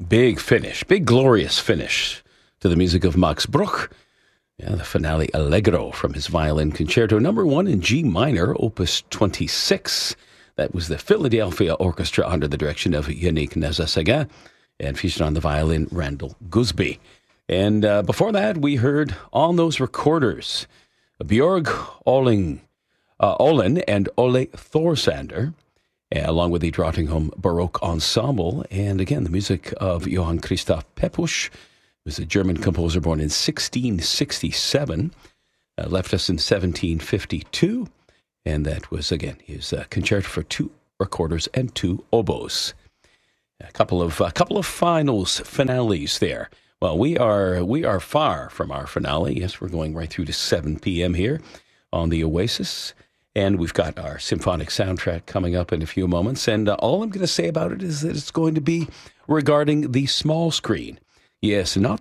Big finish, big glorious finish to the music of Max Bruch. Yeah, the finale Allegro from his violin concerto number 1 in G minor, opus 26. That was the Philadelphia Orchestra under the direction of Yannick Nézet-Séguin and featured on the violin Randall Gusby. And before that, we heard on those recorders Björg Olin and Ole Thorsander, along with the Drottningholm Baroque Ensemble. And again, the music of Johann Christoph Pepusch, who was a German composer born in 1667, left us in 1752. And that was, again, his concerto for 2 recorders and 2 oboes. A couple of finales there. Well, we are far from our finale. Yes, we're going right through to 7 p.m. here on the Oasis. And we've got our symphonic soundtrack coming up in a few moments. And all I'm going to say about it is that it's going to be regarding the small screen. Yes, not